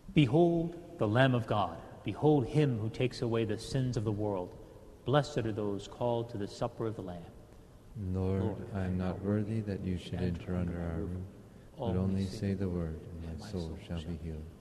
Behold the Lamb of God. Behold him who takes away the sins of the world. Blessed are those called to the supper of the Lamb. Lord, I am not worthy that you should enter under our roof, but only say the word, and my soul shall be healed.